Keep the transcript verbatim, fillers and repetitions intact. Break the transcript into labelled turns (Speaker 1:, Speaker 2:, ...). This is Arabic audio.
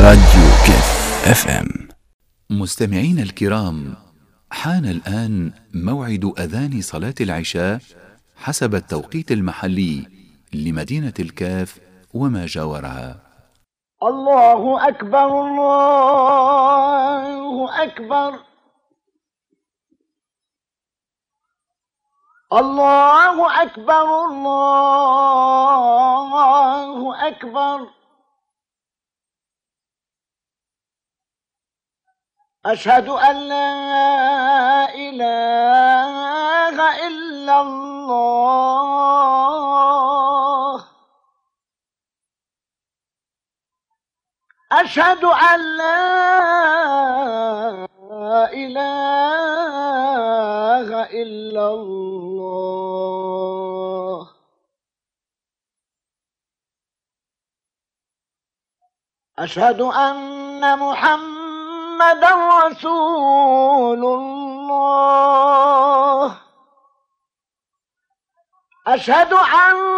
Speaker 1: راديو كيف اف ام.
Speaker 2: مستمعين الكرام، حان الآن موعد أذان صلاة العشاء حسب التوقيت المحلي لمدينة الكاف وما جاورها.
Speaker 3: الله أكبر الله أكبر الله أكبر الله أكبر أشهد أن لا إله إلا الله أشهد أن لا إله إلا الله أشهد أن محمدا رسول الله أشهد أن